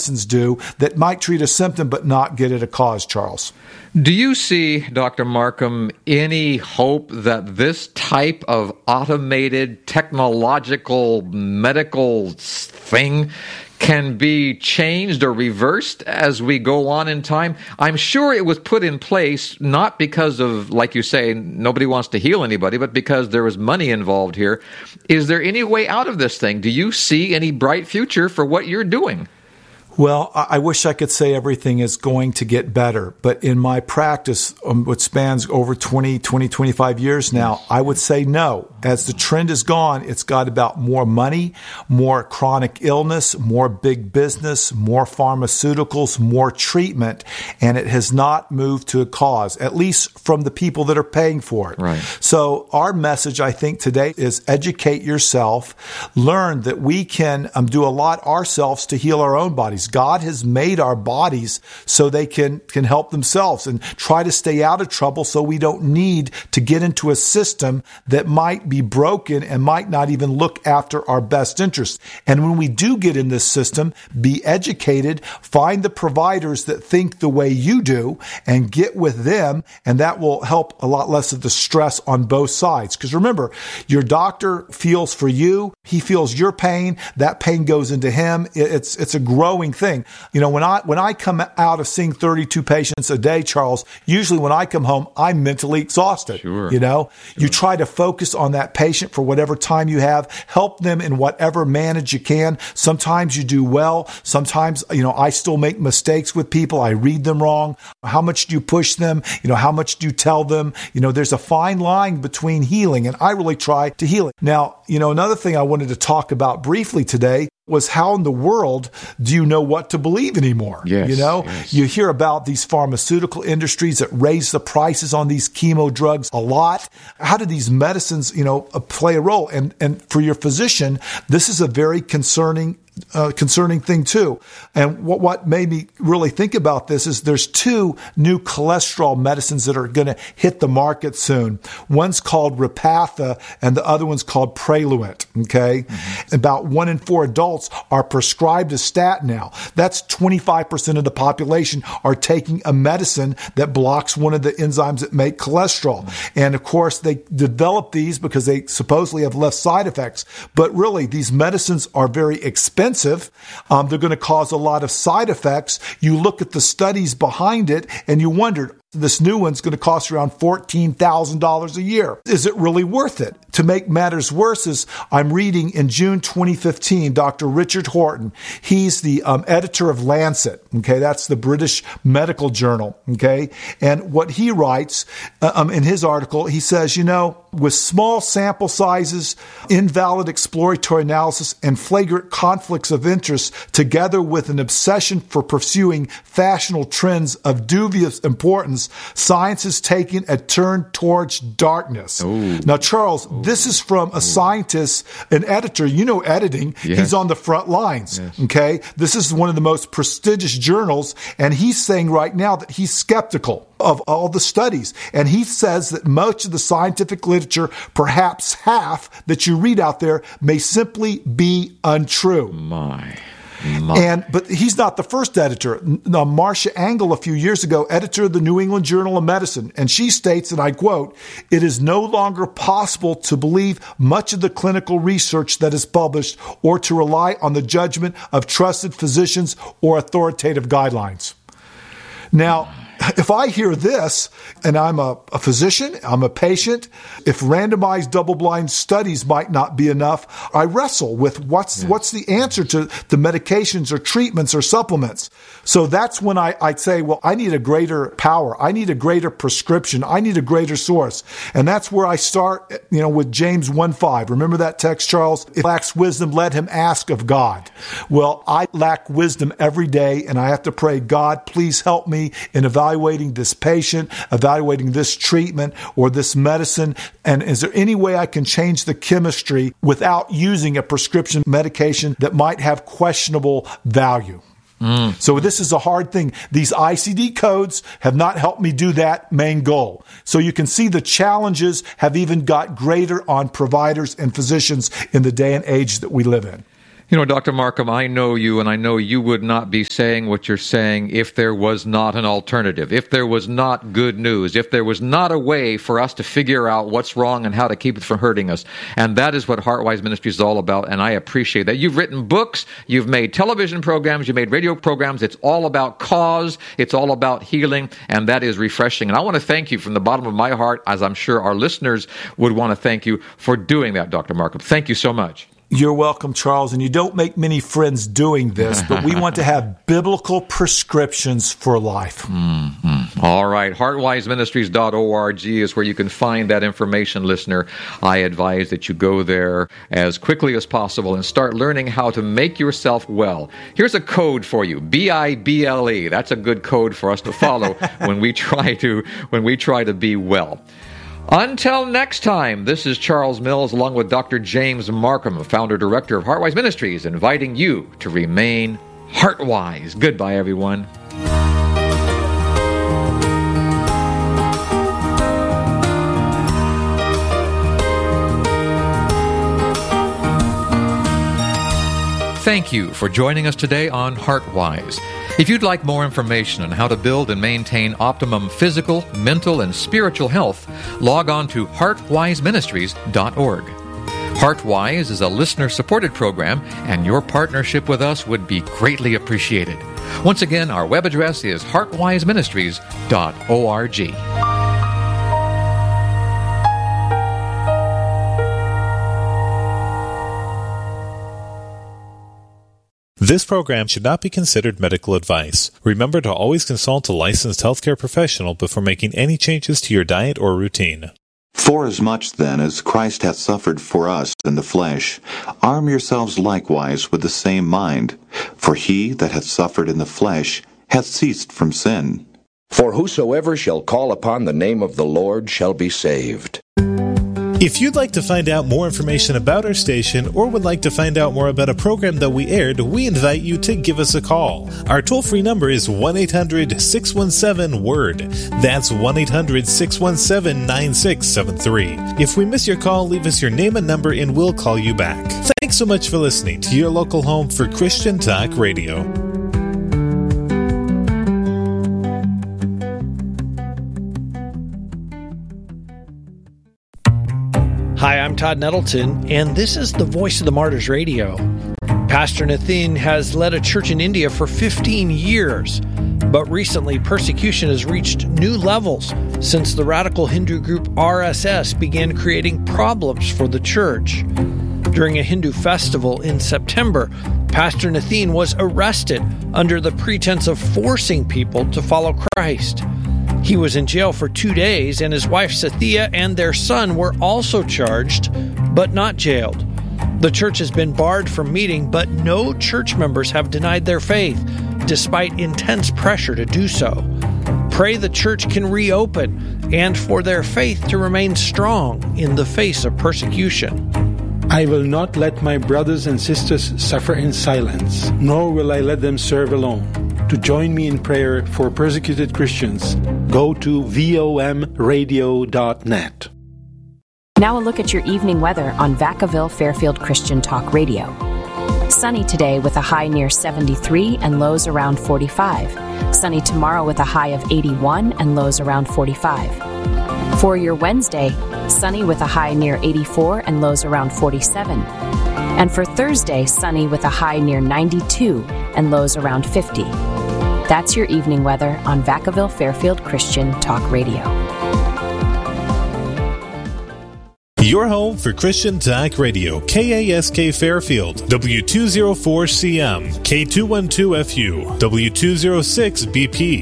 medicines do that might treat a symptom but not get at a cause, Charles. Do you see, Dr. Markham, any hope that this type of automated technological medical thing can be changed or reversed as we go on in time? I'm sure it was put in place not because of, like you say, nobody wants to heal anybody, but because there was money involved here. Is there any way out of this thing? Do you see any bright future for what you're doing? Well, I wish I could say everything is going to get better, but in my practice, which spans over 25 years now, I would say no. As the trend has gone, it's got about more money, more chronic illness, more big business, more pharmaceuticals, more treatment, and it has not moved to a cause, at least from the people that are paying for it. Right. So our message, I think, today is educate yourself, learn that we can do a lot ourselves to heal our own bodies. God has made our bodies so they can help themselves, and try to stay out of trouble so we don't need to get into a system that might be broken and might not even look after our best interests. And when we do get in this system, be educated, find the providers that think the way you do and get with them, and that will help a lot less of the stress on both sides. Because remember, your doctor feels for you, he feels your pain, that pain goes into him. It's a growing thing. You know, when I come out of seeing 32 patients a day, Charles, usually when I come home, I'm mentally exhausted. Sure. You know, you try to focus on that patient for whatever time you have, help them in whatever manage you can. Sometimes you do well. Sometimes, you know, I still make mistakes with people. I read them wrong. How much do you push them? You know, how much do you tell them? You know, there's a fine line between healing, and I really try to heal it. Now, you know, another thing I wanted to talk about briefly today was how in the world do you know what to believe anymore? Yes, you know, yes. You hear about these pharmaceutical industries that raise the prices on these chemo drugs a lot. How do these medicines, you know, play a role? And for your physician, this is a very concerning thing too. And what made me really think about this is there's two new cholesterol medicines that are going to hit the market soon. One's called Repatha and the other one's called Praluent. Okay. Mm-hmm. About 1 in 4 adults are prescribed a statin now. That's 25% of the population are taking a medicine that blocks one of the enzymes that make cholesterol. Mm-hmm. And of course they develop these because they supposedly have less side effects, but really these medicines are very expensive. They're going to cause a lot of side effects. You look at the studies behind it and you wondered, this new one's going to cost around $14,000 a year. Is it really worth it? To make matters worse is I'm reading in June 2015, Dr. Richard Horton. He's the editor of Lancet. Okay. That's the British medical journal. Okay. And what he writes in his article, he says, you know, with small sample sizes, invalid exploratory analysis, and flagrant conflicts of interest, together with an obsession for pursuing fashionable trends of dubious importance, science is taking a turn towards darkness. Ooh. Now, Charles, this is from a scientist, an editor. You know editing. Yes. He's on the front lines. Yes. Okay? This is one of the most prestigious journals, and he's saying right now that he's skeptical of all the studies. And he says that much of the scientific literature, perhaps half that you read out there, may simply be untrue. But he's not the first editor. Marcia Angell, a few years ago, editor of the New England Journal of Medicine, and she states, and I quote, "It is no longer possible to believe much of the clinical research that is published or to rely on the judgment of trusted physicians or authoritative guidelines." Now, if I hear this, and I'm a physician, I'm a patient, if randomized double-blind studies might not be enough, I wrestle with what's the answer to the medications or treatments or supplements. So that's when I'd say, well, I need a greater power. I need a greater prescription. I need a greater source. And that's where I start, you know, with James 1:5. Remember that text, Charles? If he lacks wisdom, let him ask of God. Well, I lack wisdom every day, and I have to pray, God, please help me in evaluating this patient, evaluating this treatment or this medicine. And is there any way I can change the chemistry without using a prescription medication that might have questionable value? So this is a hard thing. These ICD codes have not helped me do that main goal. So you can see the challenges have even got greater on providers and physicians in the day and age that we live in. You know, Dr. Markham, I know you, and I know you would not be saying what you're saying if there was not an alternative, if there was not good news, if there was not a way for us to figure out what's wrong and how to keep it from hurting us. And that is what Heartwise Ministries is all about, and I appreciate that. You've written books, you've made television programs, you've made radio programs. It's all about cause, it's all about healing, and that is refreshing. And I want to thank you from the bottom of my heart, as I'm sure our listeners would want to thank you for doing that, Dr. Markham. Thank you so much. You're welcome, Charles. And you don't make many friends doing this, but we want to have biblical prescriptions for life. Mm-hmm. All right. HeartWiseMinistries.org is where you can find that information, listener. I advise that you go there as quickly as possible and start learning how to make yourself well. Here's a code for you, BIBLE. That's a good code for us to follow when we try to be well. Until next time, this is Charles Mills along with Dr. James Markham, founder-director of Heartwise Ministries, inviting you to remain heart-wise. Goodbye, everyone. Thank you for joining us today on Heartwise. If you'd like more information on how to build and maintain optimum physical, mental, and spiritual health, log on to heartwiseministries.org. Heartwise is a listener-supported program, and your partnership with us would be greatly appreciated. Once again, our web address is heartwiseministries.org. This program should not be considered medical advice. Remember to always consult a licensed healthcare professional before making any changes to your diet or routine. Forasmuch then as Christ hath suffered for us in the flesh, arm yourselves likewise with the same mind. For he that hath suffered in the flesh hath ceased from sin. For whosoever shall call upon the name of the Lord shall be saved. If you'd like to find out more information about our station or would like to find out more about a program that we aired, we invite you to give us a call. Our toll-free number is 1-800-617-WORD. That's 1-800-617-9673. If we miss your call, leave us your name and number and we'll call you back. Thanks so much for listening to your local home for Christian Talk Radio. Hi, I'm Todd Nettleton, and this is the Voice of the Martyrs Radio. Pastor Nathan has led a church in India for 15 years, but recently persecution has reached new levels since the radical Hindu group RSS began creating problems for the church. During a Hindu festival in September, Pastor Nathan was arrested under the pretense of forcing people to follow Christ. He was in jail for 2 days, and his wife Sathya and their son were also charged, but not jailed. The church has been barred from meeting, but no church members have denied their faith, despite intense pressure to do so. Pray the church can reopen, and for their faith to remain strong in the face of persecution. I will not let my brothers and sisters suffer in silence, nor will I let them serve alone. To join me in prayer for persecuted Christians, go to vomradio.net. Now a look at your evening weather on Vacaville Fairfield Christian Talk Radio. Sunny today with a high near 73 and lows around 45. Sunny tomorrow with a high of 81 and lows around 45. For your Wednesday, sunny with a high near 84 and lows around 47. And for Thursday, sunny with a high near 92 and lows around 50. That's your evening weather on Vacaville Fairfield Christian Talk Radio. Your home for Christian Talk Radio, KASK Fairfield, W204CM, K212FU, W206BP.